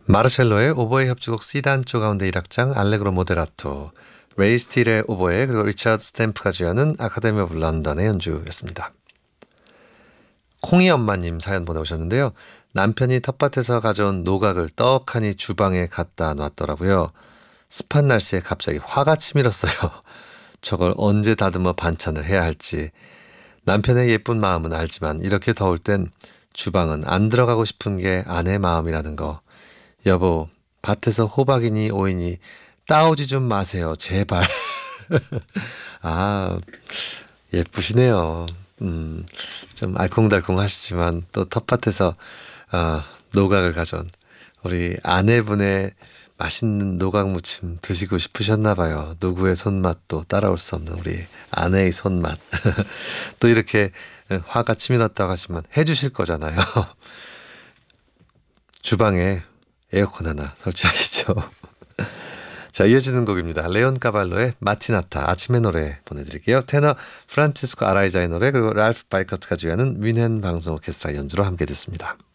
마르첼로의 오보에 협주곡 C단조 가운데 1악장 알레그로 모데라토, 레이 스틸의 오보에 그리고 리처드 스탬프가 주연은 아카데미 오브 런던의 연주였습니다. 콩이 엄마님 사연 보내오셨는데요. 남편이 텃밭에서 가져온 노각을 떡하니 주방에 갖다 놨더라고요. 습한 날씨에 갑자기 화가 치밀었어요. 저걸 언제 다듬어 반찬을 해야 할지. 남편의 예쁜 마음은 알지만 이렇게 더울 땐 주방은 안 들어가고 싶은 게 아내 마음이라는 거. 여보, 밭에서 호박이니 오이니 따오지 좀 마세요. 제발. 아, 예쁘시네요. 좀 알콩달콩 하시지만 또 텃밭에서 노각을 가져온 우리 아내분의 맛있는 노각 무침 드시고 싶으셨나 봐요. 누구의 손맛도 따라올 수 없는 우리 아내의 손맛. 또 이렇게 화가 치밀었다고 하시면 해주실 거잖아요. 주방에 에어컨 하나 설치하시죠. 자, 이어지는 곡입니다. 레온 카발로의 마티나타, 아침의 노래 보내드릴게요. 테너 프란치스코 아라이자의 노래, 그리고 랄프 바이커트가 주연은 뮌헨 방송 오케스트라 연주로 함께 듣습니다.